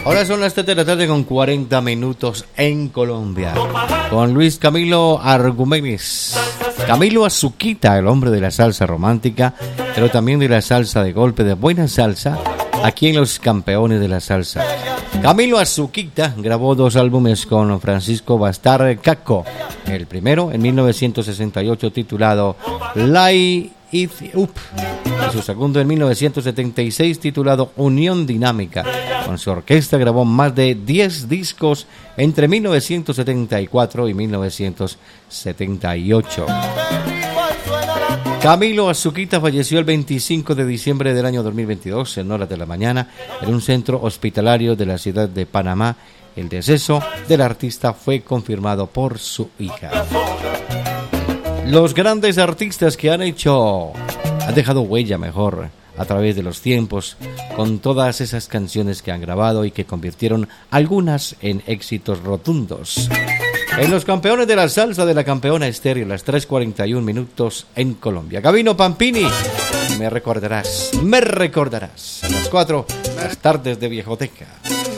Ahora son las 3 de la tarde con 40 minutos en Colombia. Con Luis Camilo Argüelles. Camilo Azuquita, el hombre de la salsa romántica, pero también de la salsa de golpe, de buena salsa, aquí en Los Campeones de la Salsa. Camilo Azuquita grabó 2 álbumes con Francisco Bastar Caco. El primero en 1968 titulado Light It Up. Y su segundo en 1976 titulado Unión Dinámica. Con su orquesta grabó más de 10 discos entre 1974 y 1978. Camilo Azuquita falleció el 25 de diciembre del año 2022 en horas de la mañana en un centro hospitalario de la ciudad de Panamá. El deceso del artista fue confirmado por su hija. Los grandes artistas que han dejado huella mejor a través de los tiempos con todas esas canciones que han grabado y que convirtieron algunas en éxitos rotundos. En Los Campeones de la Salsa de la Campeona Estéreo, las 3:41 minutos en Colombia. Gabino Pampini, me recordarás a las 4, las tardes de Viejoteca.